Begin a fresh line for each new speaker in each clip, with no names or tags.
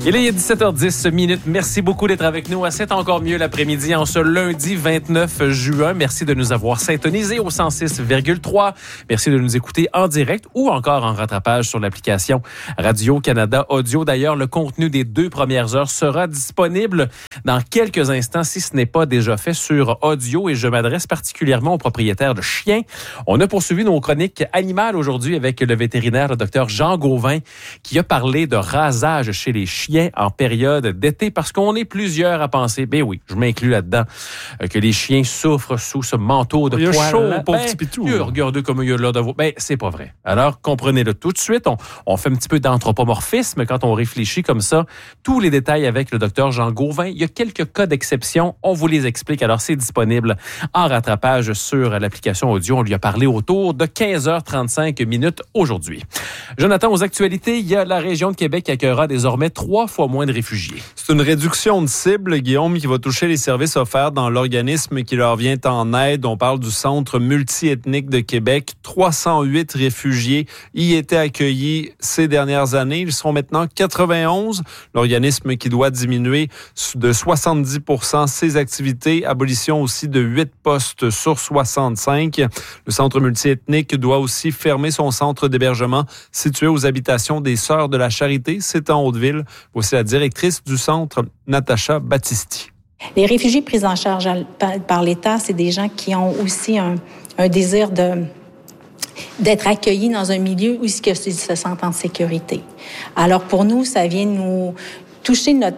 Il est 17h10 minutes. Merci beaucoup d'être avec nous à C'est encore mieux l'après-midi en ce lundi 29 juin. Merci de nous avoir syntonisés au 106,3. Merci de nous écouter en direct ou encore en rattrapage sur l'application Radio-Canada Audio. D'ailleurs, le contenu des 2 premières heures sera disponible dans quelques instants si ce n'est pas déjà fait sur audio et je m'adresse particulièrement aux propriétaires de chiens. On a poursuivi nos chroniques animales aujourd'hui avec le vétérinaire, le docteur Jean Gauvin, qui a parlé de rasage chez les chiens en période d'été parce qu'on est plusieurs à penser, ben oui, je m'inclus là-dedans, que les chiens souffrent sous ce manteau de poils.
Il y a chaud, pauvre petit pitou.
Regardez comme il y a là de vous. Ben, c'est pas vrai. Alors, comprenez-le tout de suite. On fait un petit peu d'anthropomorphisme quand on réfléchit comme ça. Tous les détails avec le docteur Jean Gauvin. Il y a quelques cas d'exception. On vous les explique. Alors, c'est disponible en rattrapage sur l'application audio. On lui a parlé autour de 15h35 minutes aujourd'hui. Jonathan, aux actualités, il y a la région de Québec qui accueillera désormais 3 fois moins de réfugiés.
C'est une réduction de cible, Guillaume, qui va toucher les services offerts dans l'organisme qui leur vient en aide. On parle du Centre multiethnique de Québec. 308 réfugiés y étaient accueillis ces dernières années. Ils sont maintenant 91. L'organisme qui doit diminuer de 70% ses activités. Abolition aussi de 8 postes sur 65. Le Centre multiethnique doit aussi fermer son centre d'hébergement situé aux habitations des Sœurs de la Charité. C'est en Hauteville. Voici la directrice du centre, Natacha Battisti.
Les réfugiés pris en charge par l'État, c'est des gens qui ont aussi un désir d'être accueillis dans un milieu où ils se sentent en sécurité. Alors pour nous, ça vient nous toucher notre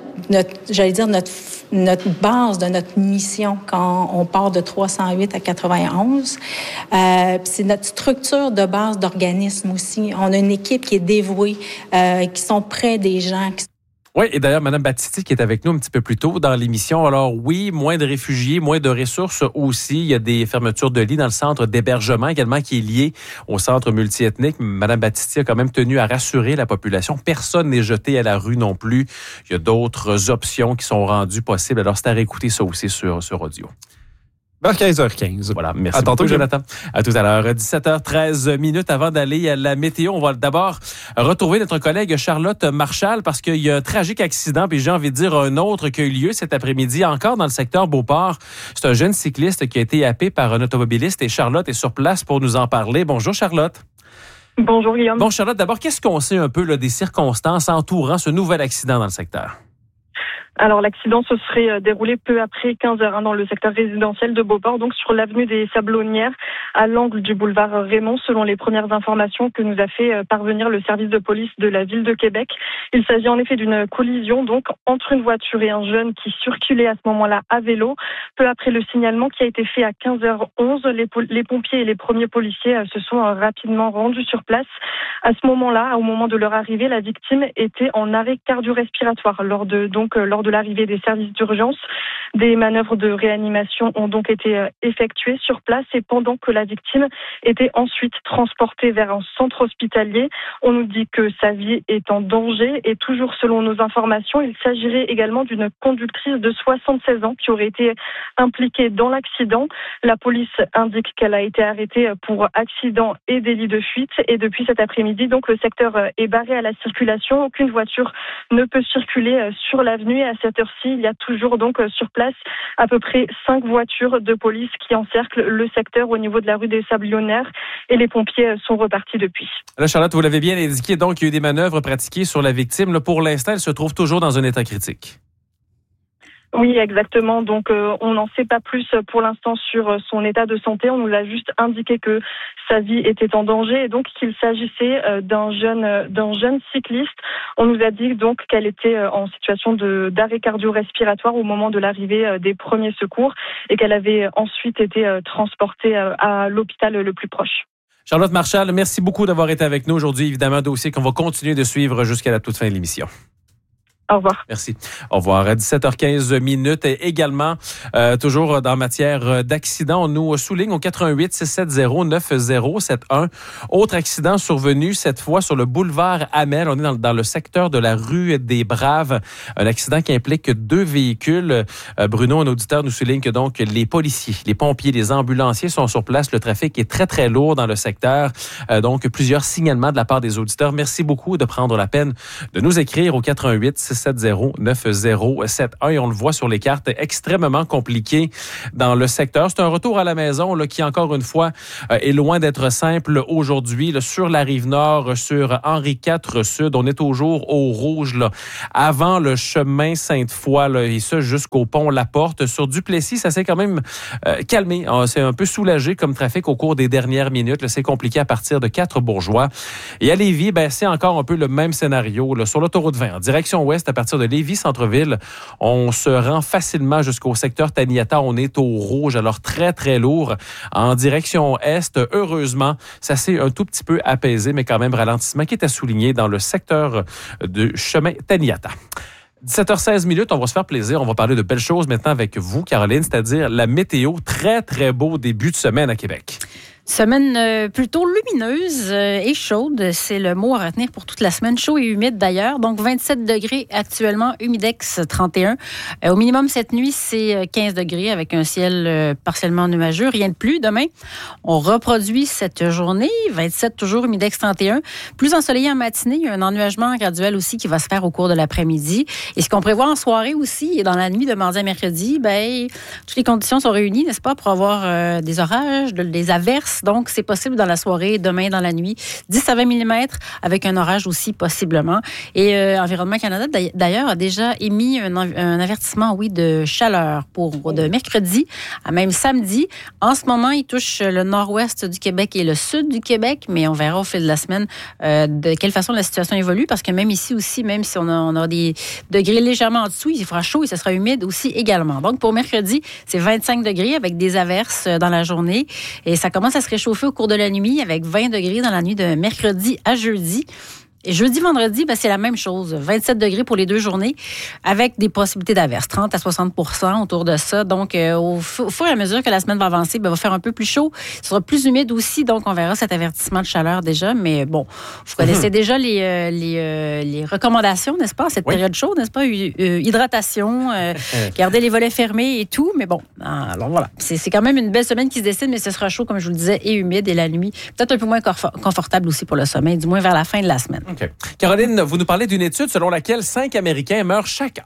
base de notre mission quand on part de 308 à 91. C'est notre structure de base d'organisme aussi. On a une équipe qui est dévouée, qui sont près des gens.
Oui, et d'ailleurs, Mme Battisti qui est avec nous un petit peu plus tôt dans l'émission. Alors oui, moins de réfugiés, moins de ressources aussi. Il y a des fermetures de lits dans le centre d'hébergement également qui est lié au centre multiethnique. Mme Battisti a quand même tenu à rassurer la population. Personne n'est jeté à la rue non plus. Il y a d'autres options qui sont rendues possibles. Alors c'est à réécouter ça aussi sur audio.
Vers 15h15.
Voilà, merci beaucoup, Jonathan. À tout à l'heure. 17h13 minutes avant d'aller à la météo. On va d'abord retrouver notre collègue Charlotte Marchal parce qu'il y a un tragique accident, puis j'ai envie de dire un autre qui a eu lieu cet après-midi encore dans le secteur Beauport. C'est un jeune cycliste qui a été happé par un automobiliste et Charlotte est sur place pour nous en parler. Bonjour, Charlotte.
Bonjour, Guillaume.
Bon, Charlotte, d'abord, qu'est-ce qu'on sait un peu là, des circonstances entourant ce nouvel accident dans le secteur?
Alors, l'accident se serait déroulé peu après 15h dans le secteur résidentiel de Beauport, donc sur l'avenue des Sablonnières, à l'angle du boulevard Raymond, selon les premières informations que nous a fait parvenir le service de police de la ville de Québec. Il s'agit en effet d'une collision donc entre une voiture et un jeune qui circulait à ce moment-là à vélo. Peu après le signalement qui a été fait à 15h11, les pompiers et les premiers policiers se sont rapidement rendus sur place. À ce moment-là, au moment de leur arrivée, la victime était en arrêt cardio-respiratoire lors de l'arrivée des services d'urgence. Des manœuvres de réanimation ont donc été effectuées sur place et pendant que la victime était ensuite transportée vers un centre hospitalier, on nous dit que sa vie est en danger et toujours selon nos informations, il s'agirait également d'une conductrice de 76 ans qui aurait été impliquée dans l'accident. La police indique qu'elle a été arrêtée pour accident et délit de fuite et depuis cet après-midi, donc le secteur est barré à la circulation. Aucune voiture ne peut circuler sur l'avenue. À cette heure-ci, il y a toujours donc sur place à peu près 5 voitures de police qui encerclent le secteur au niveau de la rue des Sablonnières et les pompiers sont repartis depuis.
Là, Charlotte, vous l'avez bien indiqué, donc il y a eu des manœuvres pratiquées sur la victime. Là, pour l'instant, elle se trouve toujours dans un état critique.
Oui, exactement. Donc, on n'en sait pas plus pour l'instant sur son état de santé. On nous a juste indiqué que sa vie était en danger et donc qu'il s'agissait d'un jeune cycliste. On nous a dit donc qu'elle était en situation d'arrêt cardio-respiratoire au moment de l'arrivée des premiers secours et qu'elle avait ensuite été transportée à l'hôpital le plus proche.
Charlotte Marchal, merci beaucoup d'avoir été avec nous aujourd'hui. Évidemment, un dossier qu'on va continuer de suivre jusqu'à la toute fin de l'émission.
Au revoir.
Merci. Au revoir. À 17h15 minutes. Et également, toujours dans matière d'accident, on nous souligne au 88-670-9071. Autre accident survenu, cette fois sur le boulevard Hamel. On est dans le secteur de la rue des Braves. Un accident qui implique 2 véhicules. Bruno, un auditeur, nous souligne que donc les policiers, les pompiers, les ambulanciers sont sur place. Le trafic est très, très lourd dans le secteur. Donc, plusieurs signalements de la part des auditeurs. Merci beaucoup de prendre la peine de nous écrire au 88 670-9071. Et on le voit sur les cartes, extrêmement compliqué dans le secteur. C'est un retour à la maison là, qui, encore une fois, est loin d'être simple aujourd'hui. Là, sur la Rive-Nord, sur Henri IV Sud, on est toujours au rouge là, avant le chemin Sainte-Foy là, et ça jusqu'au pont La Porte. Sur Duplessis, ça s'est quand même calmé. C'est un peu soulagé comme trafic au cours des dernières minutes. Là, c'est compliqué à partir de 4 Bourgeois. Et à Lévis, c'est encore un peu le même scénario. Là, sur l'autoroute 20, en direction ouest, à partir de Lévis-Centreville, on se rend facilement jusqu'au secteur Taniata. On est au rouge, alors très, très lourd. En direction est, heureusement, ça s'est un tout petit peu apaisé, mais quand même ralentissement qui est à souligner dans le secteur du chemin Taniata. 17h16, on va se faire plaisir. On va parler de belles choses maintenant avec vous, Caroline, c'est-à-dire la météo. Très, très beau début de semaine à Québec.
Semaine plutôt lumineuse et chaude, c'est le mot à retenir pour toute la semaine. Chaud et humide d'ailleurs, donc 27 degrés actuellement, humidex 31. Au minimum cette nuit, c'est 15 degrés avec un ciel partiellement nuageux, rien de plus. Demain, on reproduit cette journée, 27 toujours, humidex 31. Plus ensoleillé en matinée, il y a un ennuagement graduel aussi qui va se faire au cours de l'après-midi. Et ce qu'on prévoit en soirée aussi, et dans la nuit de mardi à mercredi, toutes les conditions sont réunies, n'est-ce pas, pour avoir des orages, des averses. Donc, c'est possible dans la soirée, demain dans la nuit, 10 à 20 mm, avec un orage aussi possiblement. Et Environnement Canada, d'ailleurs, a déjà émis un avertissement, de chaleur de mercredi à même samedi. En ce moment, il touche le nord-ouest du Québec et le sud du Québec, mais on verra au fil de la semaine de quelle façon la situation évolue, parce que même ici aussi, même si on a des degrés légèrement en dessous, il fera chaud et ce sera humide aussi également. Donc, pour mercredi, c'est 25 degrés avec des averses dans la journée. Et ça commence à se réchauffer au cours de la nuit avec 20 degrés dans la nuit de mercredi à jeudi. Et jeudi, vendredi, c'est la même chose. 27 degrés pour les 2 journées avec des possibilités d'averses, 30 à 60% autour de ça. Donc, au fur et à mesure que la semaine va avancer, va faire un peu plus chaud. Ce sera plus humide aussi, donc on verra cet avertissement de chaleur déjà. Mais bon, vous connaissez déjà les recommandations, n'est-ce pas, cette période chaude, n'est-ce pas? Hydratation, garder les volets fermés et tout. Mais bon, alors voilà. C'est quand même une belle semaine qui se dessine, mais ce sera chaud, comme je vous le disais, et humide. Et la nuit, peut-être un peu moins confortable aussi pour le sommeil, du moins vers la fin de la semaine.
Okay. Caroline, vous nous parlez d'une étude selon laquelle 5 Américains meurent chaque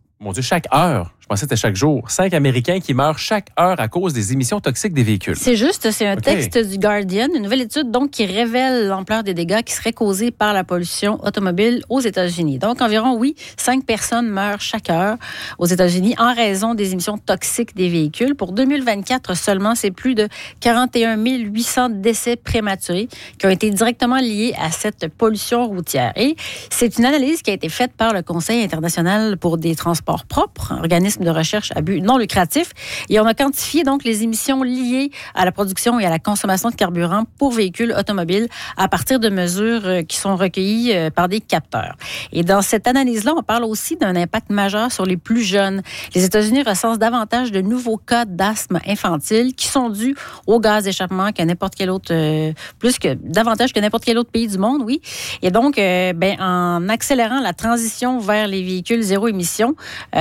heure. Je pensais que c'était chaque jour. 5 Américains qui meurent chaque heure à cause des émissions toxiques des véhicules.
C'est juste, c'est un texte du Guardian, une nouvelle étude donc qui révèle l'ampleur des dégâts qui seraient causés par la pollution automobile aux États-Unis. Donc environ, 5 personnes meurent chaque heure aux États-Unis en raison des émissions toxiques des véhicules. Pour 2024 seulement, c'est plus de 41 800 décès prématurés qui ont été directement liés à cette pollution routière. Et c'est une analyse qui a été faite par le Conseil international pour des transports propres, un organisme de recherche à but non lucratif. Et on a quantifié donc les émissions liées à la production et à la consommation de carburant pour véhicules automobiles à partir de mesures qui sont recueillies par des capteurs. Et dans cette analyse-là, on parle aussi d'un impact majeur sur les plus jeunes. Les États-Unis recensent davantage de nouveaux cas d'asthme infantile qui sont dus au gaz d'échappement que n'importe quel autre, davantage que n'importe quel autre pays du monde, oui. Et donc, en accélérant la transition vers les véhicules zéro émission,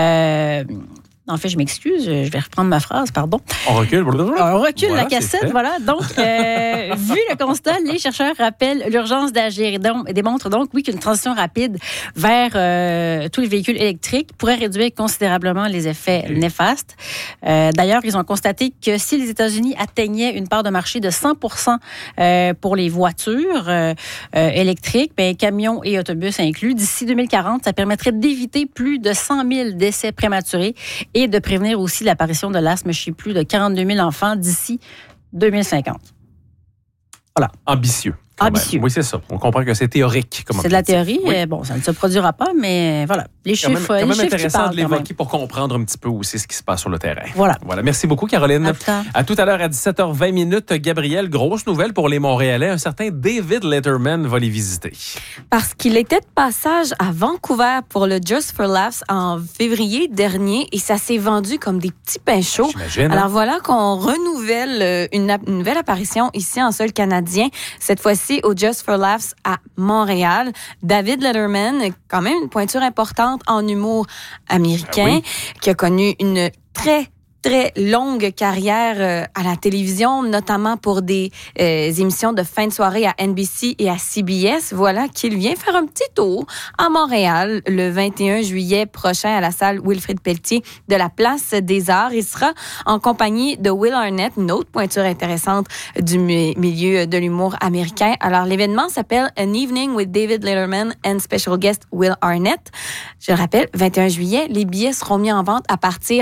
en fait, je m'excuse, je vais reprendre ma phrase, pardon.
On recule.
On recule voilà, la cassette, voilà. Donc, vu le constat, les chercheurs rappellent l'urgence d'agir et démontrent donc, qu'une transition rapide vers tous les véhicules électriques pourrait réduire considérablement les effets néfastes. D'ailleurs, ils ont constaté que si les États-Unis atteignaient une part de marché de 100% pour les voitures électriques, camions et autobus inclus, d'ici 2040, ça permettrait d'éviter plus de 100 000 décès prématurés et de prévenir aussi l'apparition de l'asthme chez plus de 42 000 enfants d'ici 2050. Voilà.
Ambitieux.
Ambitieux.
Oui, c'est ça. On comprend que c'est théorique.
C'est de la théorie. Oui. Ça ne se produira pas, mais voilà. Les chiffres,
quand même
les chiffres
intéressant de l'évoquer pour comprendre un petit peu aussi ce qui se passe sur le terrain.
Voilà.
Merci beaucoup, Caroline. À tout à l'heure, à 17h20. Gabriel, grosse nouvelle pour les Montréalais. Un certain David Letterman va les visiter.
Parce qu'il était de passage à Vancouver pour le Just for Laughs en février dernier et ça s'est vendu comme des petits pains chauds.
J'imagine.
Alors voilà qu'on renouvelle une nouvelle apparition ici en sol canadien. Cette fois-ci, au Just for Laughs à Montréal. David Letterman, quand même une pointure importante en humour américain, qui a connu une très très longue carrière à la télévision, notamment pour des émissions de fin de soirée à NBC et à CBS. Voilà qu'il vient faire un petit tour à Montréal le 21 juillet prochain à la salle Wilfrid Pelletier de la Place des Arts. Il sera en compagnie de Will Arnett, une autre pointure intéressante du milieu de l'humour américain. Alors, l'événement s'appelle An Evening with David Letterman and Special Guest Will Arnett. Je le rappelle, 21 juillet, les billets seront mis en vente à partir